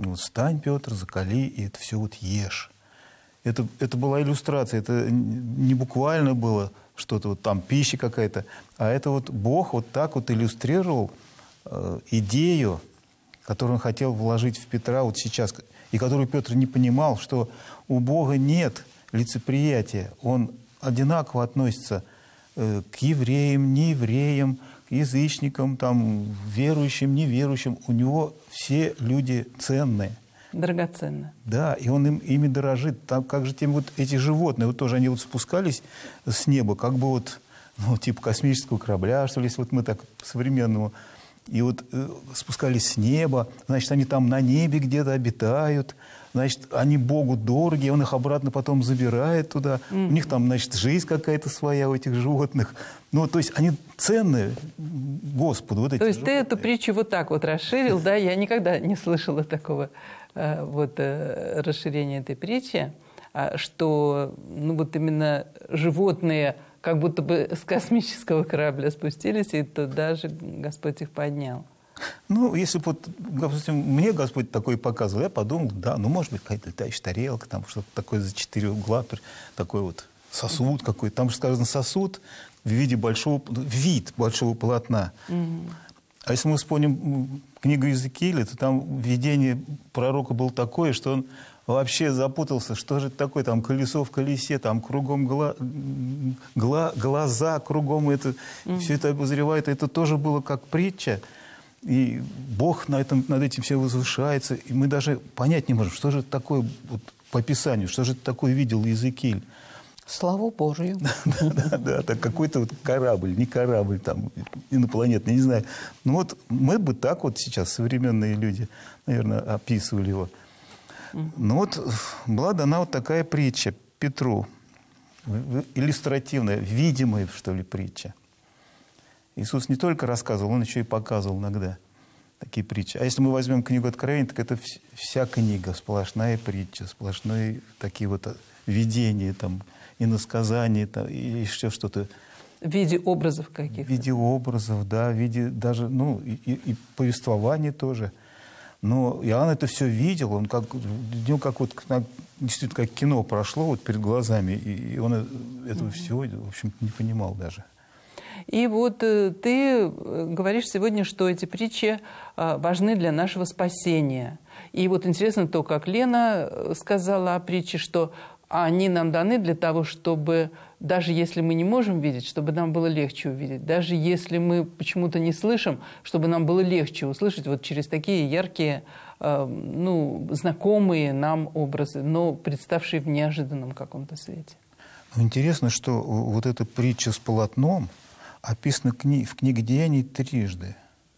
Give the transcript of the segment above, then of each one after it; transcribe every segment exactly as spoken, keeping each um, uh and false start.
Вот, встань, Петр, закали, и это все вот ешь. Это, это была иллюстрация, это не буквально было что-то вот там, пища какая-то, а это вот Бог вот так вот иллюстрировал э, идею, которую он хотел вложить в Петра вот сейчас, и которую Петр не понимал, что у Бога нет лицеприятия, он одинаково относится э, к евреям, неевреям, к язычникам, там, верующим, неверующим. У него все люди ценные. Драгоценно. Да, и он им, ими дорожит. Там, как же тем вот эти животные, вот тоже они вот спускались с неба, как бы вот, ну, типа космического корабля, что ли, если вот мы так по-современному, и вот э, спускались с неба, значит, они там на небе где-то обитают, значит, они Богу дороги, он их обратно потом забирает туда, mm-hmm. у них там, значит, жизнь какая-то своя у этих животных. Ну, то есть они ценные Господу. Вот эти то есть животные. ты эту притчу вот так вот расширил, да? Я никогда не слышала такого вот расширения этой притчи, что ну вот именно животные как будто бы с космического корабля спустились, и туда же Господь их поднял. Ну, если бы вот, допустим, мне Господь такой показывал, я подумал, да, ну, может быть, какая-то летающая тарелка, там что-то такое за четыре угла, такой вот сосуд какой-то. Там же сказано сосуд в виде большого, вид большого полотна. Mm-hmm. А если мы вспомним книгу Иезекииля, то там видение пророка было такое, что он вообще запутался, что же это такое, там колесо в колесе, там кругом гла, гла, глаза, кругом это, mm-hmm. все это обозревает. Это тоже было как притча. И Бог на этом, над этим все возвышается. И мы даже понять не можем, что же это такое вот, по Писанию, что же это такое видел Иезекииль. Славу Божию. Да, да, да, какой-то вот корабль, не корабль, там, инопланетный, не знаю. Ну вот мы бы так вот сейчас, современные люди, наверное, описывали его. Ну вот была дана вот такая притча Петру, иллюстративная, видимая, что ли, притча. Иисус не только рассказывал, он еще и показывал иногда такие притчи. А если мы возьмем книгу Откровения, так это вся книга, сплошная притча, сплошные такие вот видения, там, иносказания, там, и еще что-то. В виде образов каких-то. В виде образов, да, в виде даже, ну, и, и, и повествования тоже. Но Иоанн это все видел, он как, ну, как вот, действительно, как кино прошло вот перед глазами, и он этого mm-hmm. всего, в общем, не понимал даже. И вот ты говоришь сегодня, что эти притчи важны для нашего спасения. И вот интересно то, как Лена сказала о притче, что они нам даны для того, чтобы, даже если мы не можем видеть, чтобы нам было легче увидеть. Даже если мы почему-то не слышим, чтобы нам было легче услышать вот через такие яркие, ну, знакомые нам образы, но представшие в неожиданном каком-то свете. Интересно, что вот эта притча с полотном описано в книге Деяний трижды.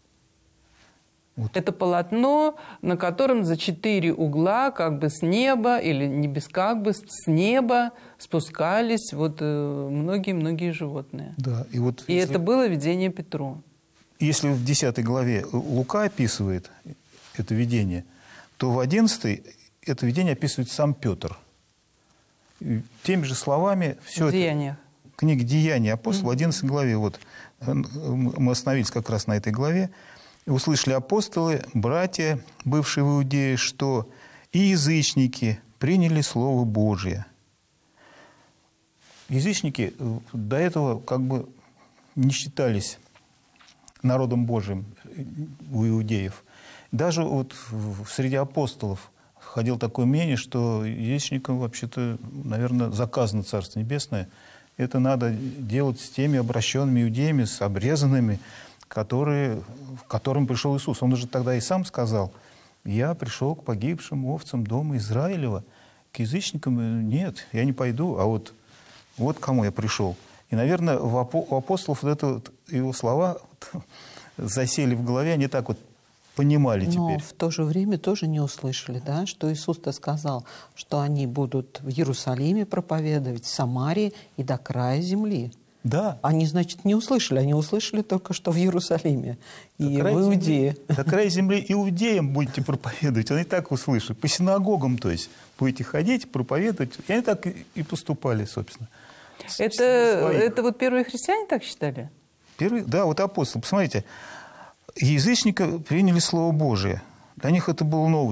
Вот. Это полотно, на котором за четыре угла как бы с неба, или не без как бы, с неба спускались вот многие-многие животные. Да, и вот, и если, это было видение Петру. Если в десятой главе Лука описывает это видение, то в одиннадцатой это видение описывает сам Петр. И теми же словами все в Деяниях. Это, книга «Деяния апостолов», в одиннадцатой главе, вот, мы остановились как раз на этой главе, и услышали апостолы, братья, бывшие в Иудее, что и язычники приняли Слово Божие. Язычники до этого как бы не считались народом Божьим у иудеев. Даже вот среди апостолов ходило такое мнение, что язычникам вообще-то, наверное, заказано Царство Небесное. Это надо делать с теми обращенными иудеями, с обрезанными, которые, к которым пришел Иисус. Он уже тогда и сам сказал: «Я пришел к погибшим овцам дома Израилева, к язычникам нет, я не пойду, а вот, вот к кому я пришел». И, наверное, у апостолов вот это вот его слова засели в голове, они так вот понимали теперь. Но в то же время тоже не услышали, да, что Иисус-то сказал, что они будут в Иерусалиме проповедовать, в Самарии и до края земли. Да. Они, значит, не услышали. Они услышали только, что в Иерусалиме и в Иудее. До края земли иудеям будете проповедовать. Они так услышали. По синагогам, то есть, будете ходить, проповедовать. И они так и поступали, собственно. Это, это вот первые христиане так считали? Первые, да, вот апостолы. Посмотрите, язычники приняли Слово Божие. Для них это было новость.